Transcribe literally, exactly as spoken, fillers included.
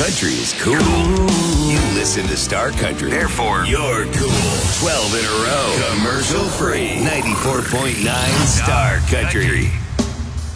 Country is cool. You listen to Star Country. Therefore, you're cool. twelve in a row. Commercial free. ninety-four point nine Star Country.